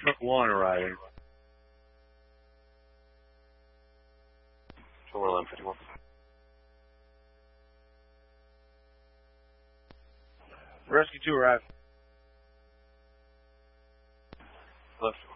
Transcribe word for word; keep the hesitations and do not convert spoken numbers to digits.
Truck one arriving. four eleven fifty-one. Rescue two arrived. Left.